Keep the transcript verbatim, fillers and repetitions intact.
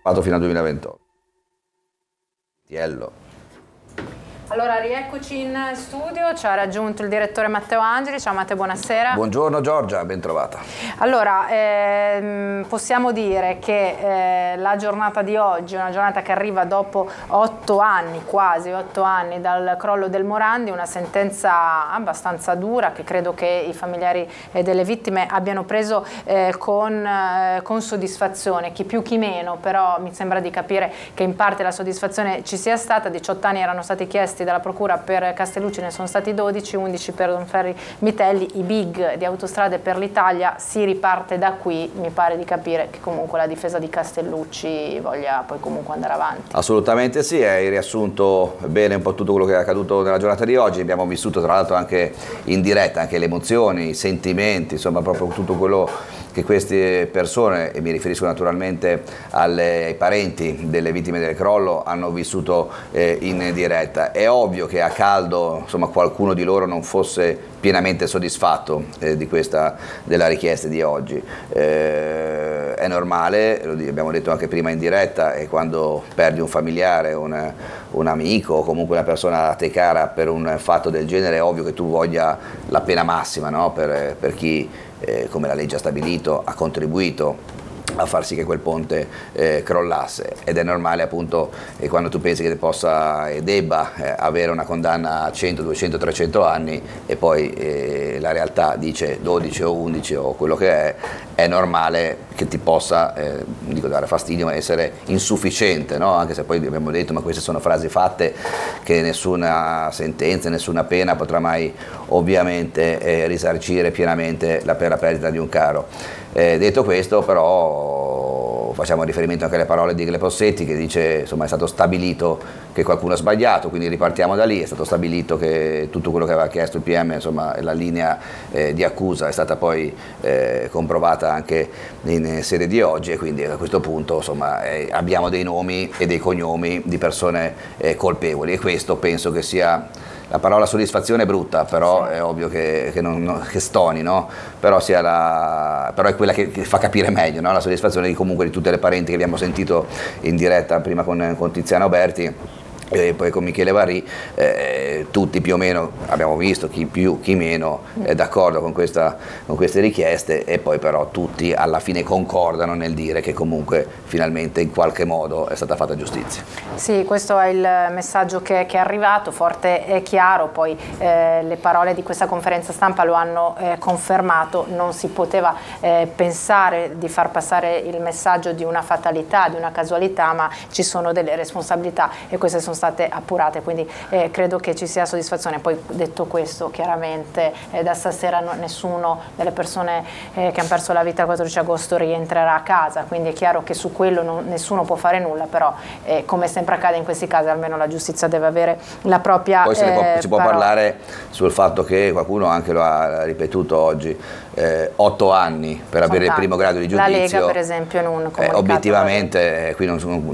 fatto fino al duemilaventotto. Tiello. Allora, rieccoci in studio, ci ha raggiunto il direttore Matteo Angeli. Ciao Matteo, buonasera. Buongiorno Giorgia, ben trovata. Allora, ehm, possiamo dire che eh, la giornata di oggi è una giornata che arriva dopo otto anni, quasi otto anni dal crollo del Morandi, una sentenza abbastanza dura che credo che i familiari eh, delle vittime abbiano preso eh, con, eh, con soddisfazione, chi più chi meno, però mi sembra di capire che in parte la soddisfazione ci sia stata. diciotto anni erano stati chiesti dalla procura per Castellucci, ne sono stati dodici, undici per Donferri Mitelli, i big di Autostrade per l'Italia. Si riparte da qui, mi pare di capire che comunque la difesa di Castellucci voglia poi comunque andare avanti. Assolutamente sì, hai riassunto bene un po' tutto quello che è accaduto nella giornata di oggi. Abbiamo vissuto tra l'altro anche in diretta anche le emozioni, i sentimenti, insomma proprio tutto quello che queste persone, e mi riferisco naturalmente alle, ai parenti delle vittime del crollo, hanno vissuto eh, in diretta. È ovvio che a caldo, insomma, qualcuno di loro non fosse pienamente soddisfatto eh, di questa, della richiesta di oggi. Eh, è normale, lo abbiamo detto anche prima in diretta, e quando perdi un familiare, un, un amico o comunque una persona a te cara per un fatto del genere, è ovvio che tu voglia la pena massima, no? per, per chi, eh, come la legge ha stabilito, ha contribuito a far sì che quel ponte eh, crollasse, ed è normale appunto eh, quando tu pensi che possa e debba eh, avere una condanna a cento, duecento, trecento anni e poi eh, la realtà dice dodici o undici o quello che è, è normale che ti possa, eh, non dico dare fastidio, ma essere insufficiente, no? Anche se poi abbiamo detto, ma queste sono frasi fatte, che nessuna sentenza, nessuna pena potrà mai ovviamente eh, risarcire pienamente la, per la perdita di un caro. Eh, detto questo, però, facciamo riferimento anche alle parole di Igle Possetti, che dice, insomma, è stato stabilito che qualcuno ha sbagliato, quindi ripartiamo da lì. È stato stabilito che tutto quello che aveva chiesto il P M, insomma, la linea eh, di accusa è stata poi eh, comprovata anche in sede di oggi, e quindi a questo punto, insomma, eh, abbiamo dei nomi e dei cognomi di persone eh, colpevoli, e questo penso che sia... La parola soddisfazione è brutta, però è ovvio che, che, non, non, che stoni, no? Però, sia la, però è quella che, che fa capire meglio, no? La soddisfazione di, comunque, di tutte le parenti che abbiamo sentito in diretta prima con, con Tiziana Oberti e poi con Michele Varì, eh, tutti più o meno abbiamo visto, chi più chi meno è d'accordo con, questa, con queste richieste, e poi però tutti alla fine concordano nel dire che comunque finalmente in qualche modo è stata fatta giustizia. Sì, questo è il messaggio che, che è arrivato, forte e chiaro. Poi eh, le parole di questa conferenza stampa lo hanno eh, confermato. Non si poteva eh, pensare di far passare il messaggio di una fatalità, di una casualità, ma ci sono delle responsabilità e queste sono state appurate, quindi eh, credo che ci sia soddisfazione. Poi, detto questo, chiaramente eh, da stasera no, nessuno delle persone eh, che hanno perso la vita il quattordici agosto rientrerà a casa, quindi è chiaro che su quello non, nessuno può fare nulla, però eh, come sempre accade in questi casi, almeno la giustizia deve avere la propria Poi se ne può, eh, si può parola. parlare sul fatto che qualcuno anche lo ha ripetuto oggi, eh, otto anni per Sono avere tanti. il primo grado di giudizio. La Lega, per esempio, in un comunicato eh, obiettivamente eh, qui non,